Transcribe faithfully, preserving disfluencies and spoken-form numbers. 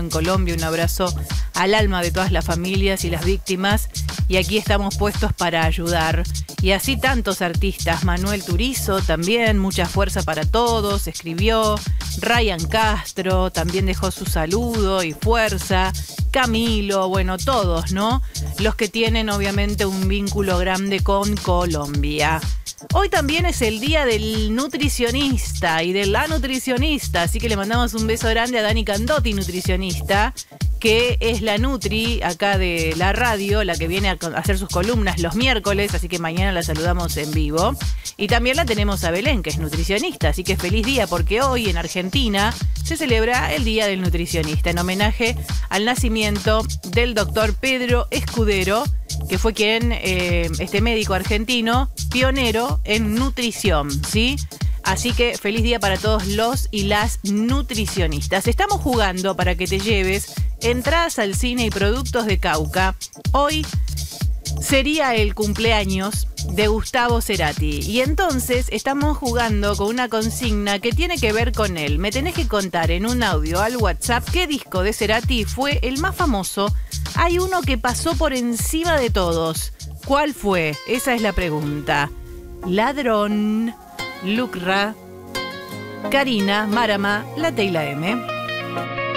en Colombia. Un abrazo al alma de todas las familias y las víctimas. Y aquí estamos puestos para ayudar. Y así tantos artistas. Manuel Turizo también, mucha fuerza para todos, escribió. Ryan Castro también dejó su saludo y fuerza. Camilo, bueno, todos, ¿no? Los que tienen obviamente un vínculo grande con Colombia. Hoy también es el día del nutricionista y de la nutricionista, así que le mandamos un beso grande a Dani Candotti, nutricionista, que es la Nutri acá de la radio, la que viene a hacer sus columnas los miércoles, así que mañana la saludamos en vivo. Y también la tenemos a Belén, que es nutricionista, así que feliz día, porque hoy en Argentina se celebra el Día del Nutricionista, en homenaje al nacimiento del doctor Pedro Escudero, que fue quien, eh, este médico argentino, pionero en nutrición, ¿sí? Así que feliz día para todos los y las nutricionistas. Estamos jugando para que te lleves entradas al cine y productos de Cauca. Hoy sería el cumpleaños de Gustavo Cerati. Y entonces estamos jugando con una consigna que tiene que ver con él. Me tenés que contar en un audio al WhatsApp qué disco de Cerati fue el más famoso. Hay uno que pasó por encima de todos. ¿Cuál fue? Esa es la pregunta. Ladrón, Lucra, Karina, Marama, La Teila M.